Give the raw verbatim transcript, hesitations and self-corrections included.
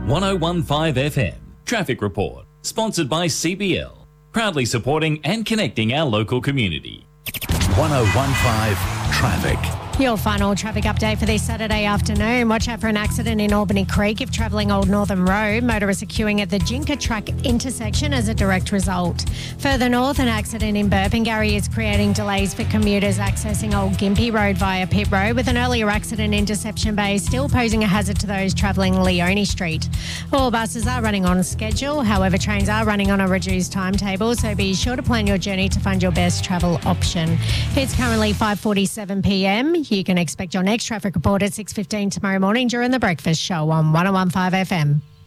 one oh one point five F M. Traffic Report, sponsored by C B L. Proudly supporting and connecting our local community. one oh one point five Traffic. Your final traffic update for this Saturday afternoon. Watch out for an accident in Albany Creek if travelling Old Northern Road. Motorists are queuing at the Jinka Track intersection as a direct result. Further north, an accident in Burpengary is creating delays for commuters accessing Old Gympie Road via Pitt Road, with an earlier accident in Deception Bay still posing a hazard to those travelling Leone Street. All buses are running on schedule. However, trains are running on a reduced timetable, so be sure to plan your journey to find your best travel option. It's currently five forty-seven p m. You can expect your next traffic report at six fifteen tomorrow morning during the breakfast show on one oh one point five F M.